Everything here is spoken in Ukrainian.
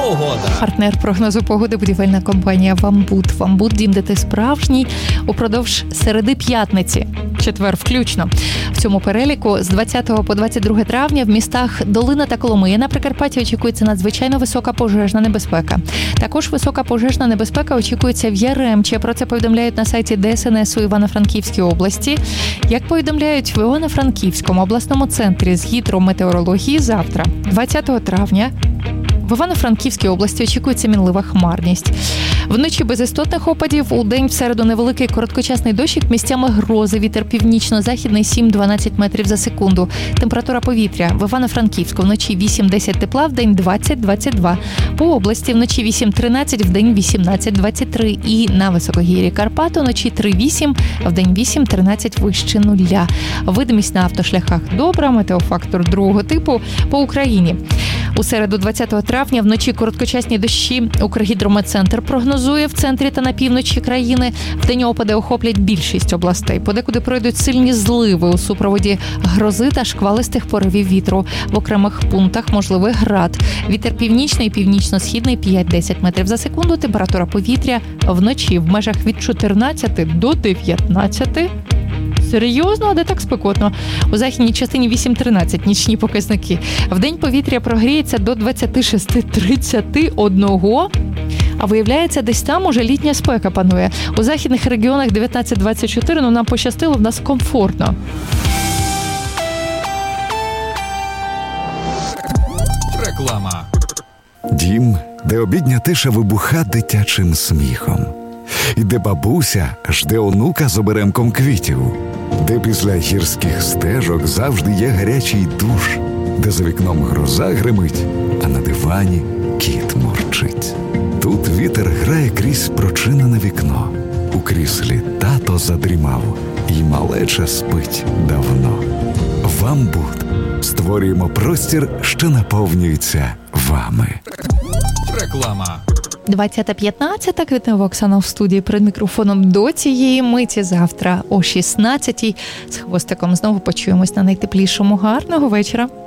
Погода. Партнер прогнозу погоди – будівельна компанія «Вамбуд». «Вамбуд» – дім, де ти справжній, упродовж середи-п'ятниці, четвер включно. В цьому переліку з 20 по 22 травня в містах Долина та Коломия на Прикарпатті очікується надзвичайно висока пожежна небезпека. Також висока пожежна небезпека очікується в Яремче. Про це повідомляють на сайті ДСНС у Івано-Франківській області. Як повідомляють в Івано-Франківському обласному центрі з гідрометеорології, завтра, 20 травня, в Івано-Франківській області очікується мінлива хмарність. Вночі без істотних опадів, у день в середу невеликий короткочасний дощик, місцями грози, вітер північно-західний 7-12 метрів за секунду. Температура повітря в Івано-Франківську вночі 8-10 тепла, в день 20-22. По області вночі 8-13, в день 18-23. І на високогір'ї Карпат вночі 3-8, в день 8-13 вище нуля. Видимість на автошляхах добра, метеофактор другого типу по Україні. У середу 20 травня вночі короткочасні дощі. Укргідрометцентр прогнозує в центрі та на півночі країни. Вдень опади охоплять більшість областей. Подекуди пройдуть сильні зливи у супроводі грози та шквалистих поривів вітру. В окремих пунктах можливий град. Вітер північний, північно-східний 5-10 метрів за секунду. Температура повітря вночі в межах від 14 до 19. Серйозно? А де так спекотно? У західній частині 8-13 нічні показники. Вдень повітря прогріється до 26-31. А виявляється, десь там уже літня спека панує. У західних регіонах 19-24, ну нам пощастило, в нас комфортно. Реклама. Дім, де обідня тиша вибуха дитячим сміхом. І де бабуся жде онука з оберемком квітів. Де після гірських стежок завжди є гарячий душ. Де за вікном гроза гримить, а на дивані кіт мурчить. Тут вітер грає крізь прочинене вікно. У кріслі тато задрімав, і малеча спить давно. «Вамбуд» створюємо простір, що наповнюється вами. Реклама. 20:15, Квітнева Оксана в студії перед мікрофоном до цієї миті. Завтра о 16:00 з хвостиком знову почуємось на найтеплішому. Гарного вечора.